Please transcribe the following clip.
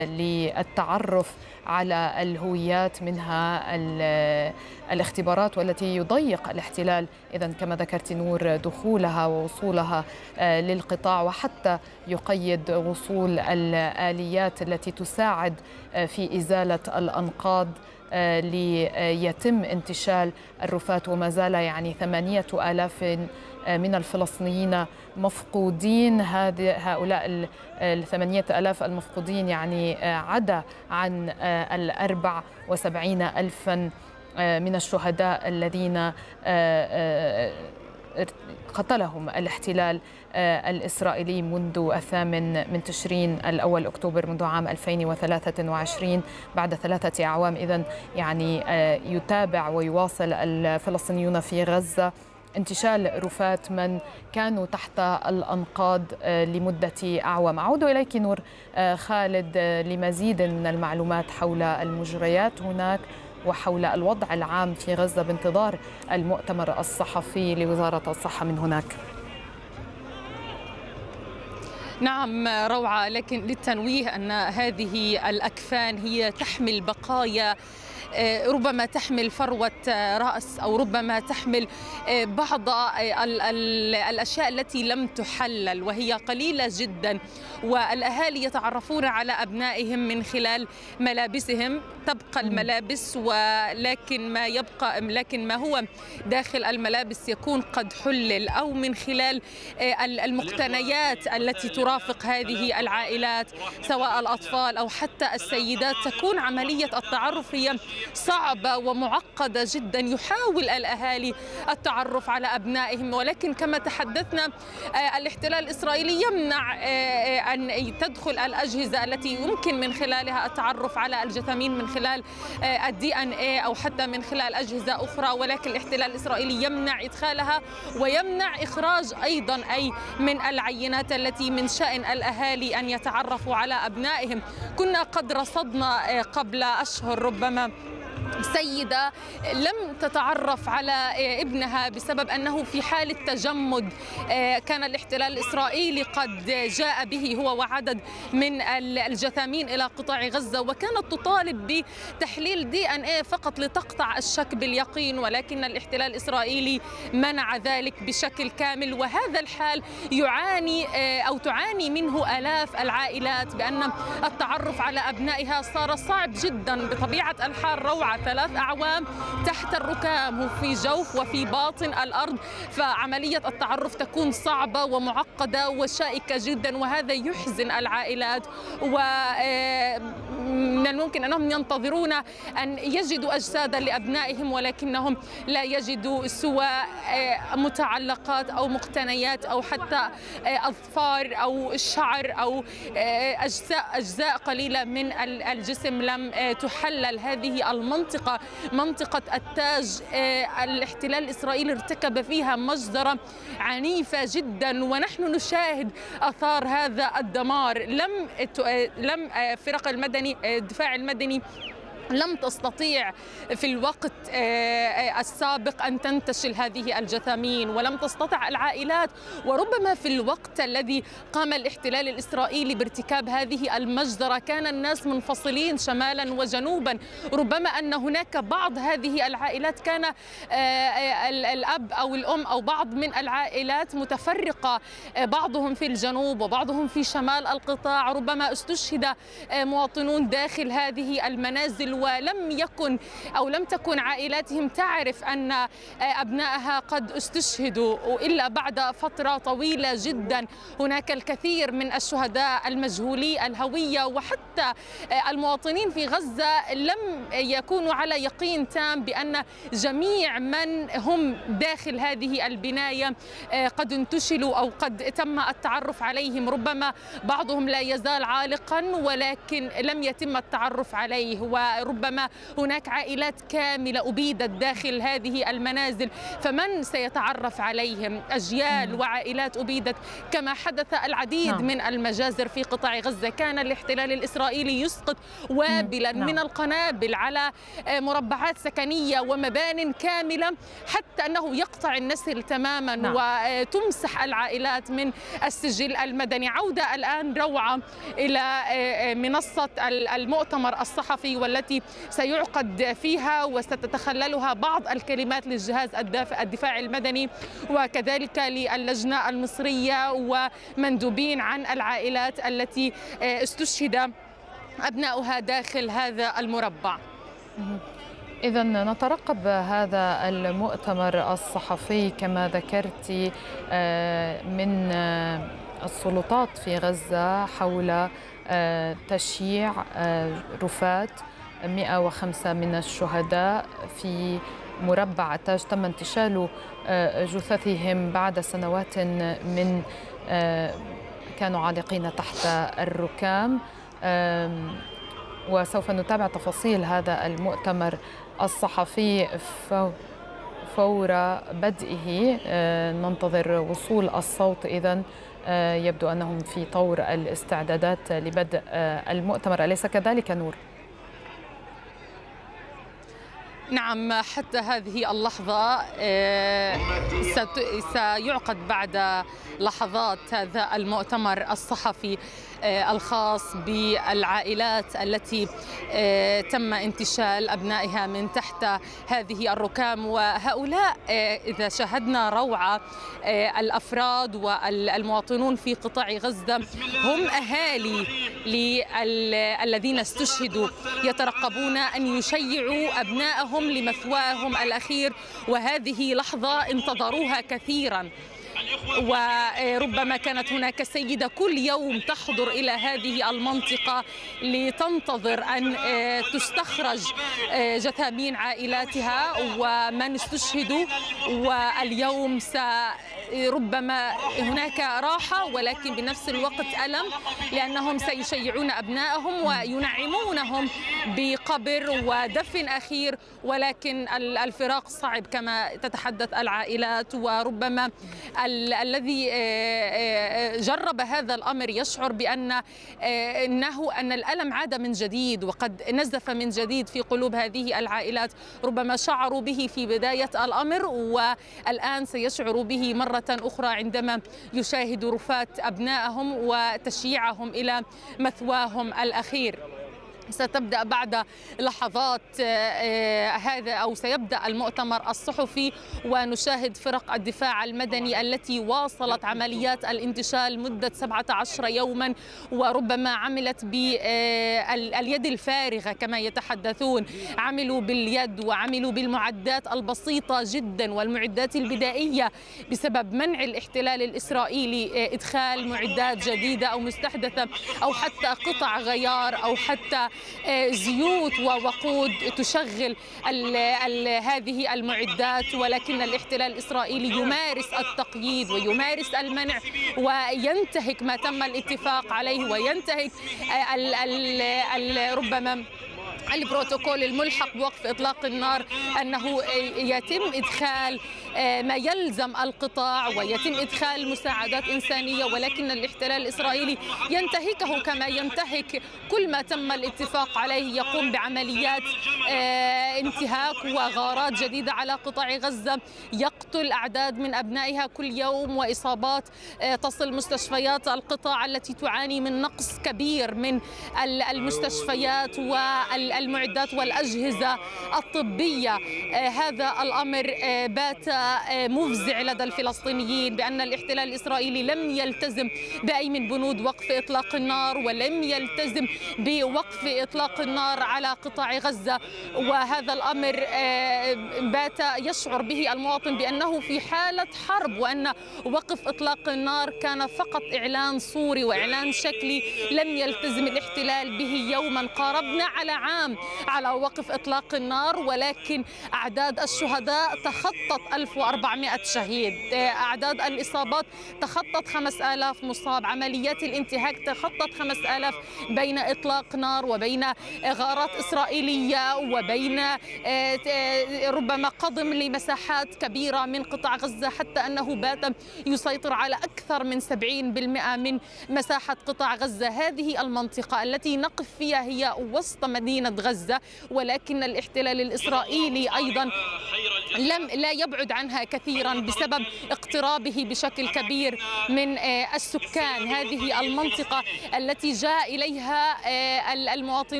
للتعرف على الهويات، منها الاختبارات والتي يضيق الاحتلال إذن كما ذكرت نور دخولها ووصولها للقطاع، وحتى يقيد وصول الآليات التي تساعد في إزالة الأنقاض ليتم انتشال الرفات. وما زال 8,000 من الفلسطينيين مفقودين. هؤلاء 8,000 المفقودين عدا عن 74,000 من الشهداء الذين قتلهم الاحتلال الإسرائيلي منذ 8 تشرين الأول أكتوبر منذ عام 2023 بعد 3 أعوام. إذن يتابع ويواصل الفلسطينيون في غزة انتشال رفات من كانوا تحت الأنقاض لمدة أعوام. أعود إليك نور خالد لمزيد من المعلومات حول المجريات هناك وحول الوضع العام في غزة بانتظار المؤتمر الصحفي لوزارة الصحة من هناك. نعم روعة، لكن للتنويه أن هذه الأكفان هي تحمل بقايا، ربما تحمل فروة رأس أو ربما تحمل بعض الأشياء التي لم تحلل وهي قليلة جدا، والأهالي يتعرفون على أبنائهم من خلال ملابسهم. تبقى الملابس لكن ما هو داخل الملابس يكون قد حلل، أو من خلال المقتنيات التي ترافق هذه العائلات سواء الأطفال أو حتى السيدات. تكون عملية التعرف هي صعبة ومعقدة جدا. يحاول الأهالي التعرف على أبنائهم، ولكن كما تحدثنا الاحتلال الإسرائيلي يمنع أن تدخل الأجهزة التي يمكن من خلالها التعرف على الجثامين من خلال الDNA أو حتى من خلال أجهزة أخرى، ولكن الاحتلال الإسرائيلي يمنع إدخالها ويمنع إخراج أيضا أي من العينات التي من شأن الأهالي أن يتعرفوا على أبنائهم. كنا قد رصدنا قبل أشهر ربما سيدة لم تتعرف على ابنها بسبب أنه في حالة تجمد. كان الاحتلال الإسرائيلي قد جاء به هو وعدد من الجثامين إلى قطاع غزة، وكانت تطالب بتحليل DNA فقط لتقطع الشك باليقين، ولكن الاحتلال الإسرائيلي منع ذلك بشكل كامل. وهذا الحال يعاني أو تعاني منه آلاف العائلات، بأن التعرف على أبنائها صار صعب جدا. بطبيعة الحال روعة 3 أعوام تحت الركام في جوف وفي باطن الأرض، فعملية التعرف تكون صعبة ومعقدة وشائكة جدا، وهذا يحزن العائلات. ومن الممكن أنهم ينتظرون أن يجدوا أجسادا لأبنائهم، ثم لا يجدوا سوى متعلقات أو مقتنيات أو حتى أظفار أو الشعر أو أجزاء قليلة من الجسم لم تحلل. هذه منطقة التاج الاحتلال الإسرائيلي ارتكب فيها مجزرة عنيفة جدا، ونحن نشاهد آثار هذا الدمار. لم فرق الدفاع المدني لم تستطيع في الوقت السابق أن تنتشل هذه الجثامين، ولم تستطع العائلات، وربما في الوقت الذي قام الاحتلال الإسرائيلي بارتكاب هذه المجزرة كان الناس منفصلين شمالا وجنوبا. ربما أن هناك بعض هذه العائلات كان الأب أو الأم أو بعض من العائلات متفرقة، بعضهم في الجنوب وبعضهم في شمال القطاع. ربما استشهد مواطنون داخل هذه المنازل لم تكن عائلاتهم تعرف أن أبنائها قد استشهدوا إلا بعد فترة طويلة جدا. هناك الكثير من الشهداء المجهولي الهوية، وحتى المواطنين في غزة لم يكونوا على يقين تام بأن جميع من هم داخل هذه البناية قد انتشلوا أو قد تم التعرف عليهم. ربما بعضهم لا يزال عالقا ولكن لم يتم التعرف عليه. ربما هناك عائلات كاملة أبيدت داخل هذه المنازل، فمن سيتعرف عليهم؟ أجيال وعائلات أبيدت، كما حدث العديد من المجازر في قطاع غزة. كان الاحتلال الإسرائيلي يسقط وابلا من القنابل على مربعات سكنية ومبان كاملة، حتى أنه يقطع النسل تماما وتمسح العائلات من السجل المدني. عودة الآن روعة إلى منصة المؤتمر الصحفي، والتي سيعقد فيها وستتخللها بعض الكلمات للجهاز الدفاع المدني وكذلك للجنة المصرية ومندوبين عن العائلات التي استشهد أبناؤها داخل هذا المربع. إذا نترقب هذا المؤتمر الصحفي كما ذكرت من السلطات في غزة حول تشييع رفات 105 من الشهداء في مربع عتاج تم انتشال جثثهم بعد سنوات من كانوا عالقين تحت الركام. وسوف نتابع تفاصيل هذا المؤتمر الصحفي فور بدئه. ننتظر وصول الصوت. إذن يبدو أنهم في طور الاستعدادات لبدء المؤتمر، أليس كذلك نور؟ نعم، حتى هذه اللحظة سيعقد بعد لحظات هذا المؤتمر الصحفي الخاص بالعائلات التي تم انتشال أبنائها من تحت هذه الركام. وهؤلاء إذا شاهدنا روعة الأفراد والمواطنون في قطاع غزة هم أهالي الذين استشهدوا، يترقبون أن يشيعوا أبنائهم لمثواهم الأخير، وهذه لحظة انتظروها كثيرا. وربما كانت هناك سيدة كل يوم تحضر إلى هذه المنطقة لتنتظر أن تستخرج جثامين عائلاتها ومن استشهدوا، واليوم ربما هناك راحة ولكن بنفس الوقت ألم، لأنهم سيشيعون أبنائهم وينعمونهم بقبر ودفن أخير، ولكن الفراق صعب كما تتحدث العائلات. وربما الذي جرب هذا الأمر يشعر بأن الألم عاد من جديد وقد نزف من جديد في قلوب هذه العائلات. ربما شعروا به في بداية الأمر والآن سيشعروا به مرة أخرى عندما يشاهدوا رفات أبنائهم وتشييعهم إلى مثواهم الأخير. ستبدأ بعد لحظات هذا أو سيبدأ المؤتمر الصحفي، ونشاهد فرق الدفاع المدني التي واصلت عمليات الانتشال مدة 17 يوما، وربما عملت باليد الفارغة كما يتحدثون. عملوا باليد وعملوا بالمعدات البسيطة جدا والمعدات البدائية بسبب منع الاحتلال الإسرائيلي إدخال معدات جديدة أو مستحدثة أو حتى قطع غيار أو حتى زيوت ووقود تشغل هذه المعدات. ولكن الاحتلال الإسرائيلي يمارس التقييد ويمارس المنع وينتهك ما تم الاتفاق عليه وينتهك ربما البروتوكول الملحق بوقف إطلاق النار، أنه يتم إدخال ما يلزم القطاع ويتم إدخال مساعدات إنسانية، ولكن الاحتلال الإسرائيلي ينتهكه كما ينتهك كل ما تم الاتفاق عليه. يقوم بعمليات انتهاك وغارات جديدة على قطاع غزة، يقتل أعداد من أبنائها كل يوم، وإصابات تصل مستشفيات القطاع التي تعاني من نقص كبير من المستشفيات والمعدات والأجهزة الطبية. هذا الأمر بات مفزع لدى الفلسطينيين بأن الاحتلال الإسرائيلي لم يلتزم بأي من بنود وقف إطلاق النار ولم يلتزم بوقف إطلاق النار على قطاع غزة. وهذا الأمر بات يشعر به المواطن بأنه في حالة حرب، وأن وقف إطلاق النار كان فقط إعلان صوري وإعلان شكلي لم يلتزم الاحتلال به يوما. قاربنا على عام العام على وقف إطلاق النار، ولكن أعداد الشهداء تخطت 1400 شهيد، أعداد الإصابات تخطت 5000 مصاب، عمليات الانتهاك تخطت 5000 بين إطلاق نار وبين غارات إسرائيلية وبين ربما قضم لمساحات كبيرة من قطاع غزة، حتى أنه بات يسيطر على أكثر من 70% من مساحة قطاع غزة. هذه المنطقة التي نقف فيها هي وسط مدينة غزة، ولكن الاحتلال الإسرائيلي أيضا لا يبعد عنها كثيرا بسبب اقترابه بشكل كبير من السكان. هذه المنطقة التي جاء إليها المواطنون